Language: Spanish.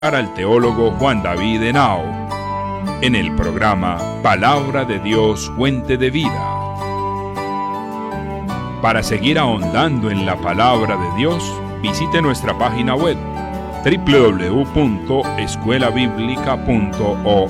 al teólogo Juan David Henao en el programa Palabra de Dios, Fuente de Vida. Para seguir ahondando en la Palabra de Dios, visite nuestra página web www.escuelabiblica.org.